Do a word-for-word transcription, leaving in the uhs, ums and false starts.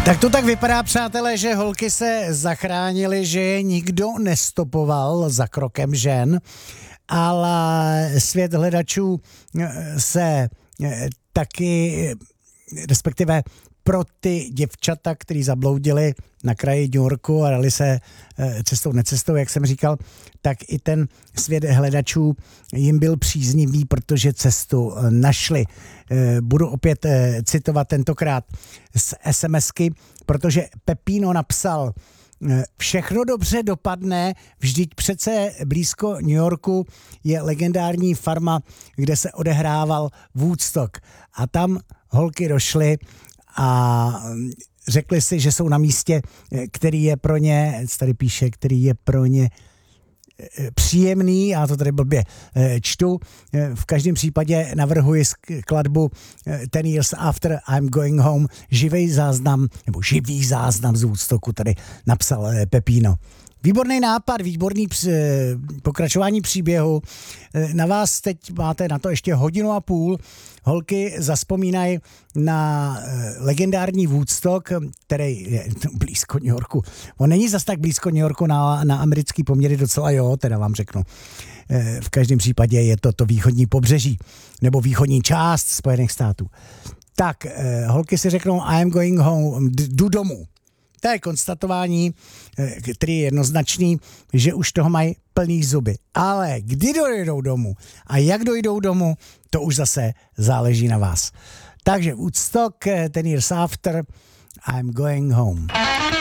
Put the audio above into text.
Tak to tak vypadá, přátelé, že holky se zachránily, že je nikdo nestopoval za krokem žen, ale svět hledačů se taky, respektive pro ty děvčata, který zabloudili na kraji New Yorku a dali se cestou necestou, jak jsem říkal, tak i ten svět hledačů jim byl příznivý, protože cestu našli. Budu opět citovat tentokrát z SMSky, protože Pepino napsal: všechno dobře dopadne, vždyť přece blízko New Yorku je legendární farma, kde se odehrával Woodstock. A tam holky došly a řekli si, že jsou na místě, který je pro ně, tady píše, který je pro ně příjemný, já to tady blbě čtu. V každém případě navrhuji skladbu Ten Years After I'm Going Home, živý záznam, nebo živý záznam z Woodstocku, tady napsal Pepino. Výborný nápad, výborný pokračování příběhu. Na vás teď máte na to ještě hodinu a půl. Holky zazpomínají na legendární Woodstock, který je blízko New Yorku. On není zas tak blízko New Yorku, na, na americký poměry docela jo, teda vám řeknu. V každém případě je to to východní pobřeží, nebo východní část Spojených států. Tak, holky si řeknou I am going home, jdu domů. To je konstatování, který je jednoznačný, že už toho mají plný zuby. Ale kdy dojdou domů a jak dojdou domů, to už zase záleží na vás. Takže Woodstock, Ten Years After, I'm Going Home.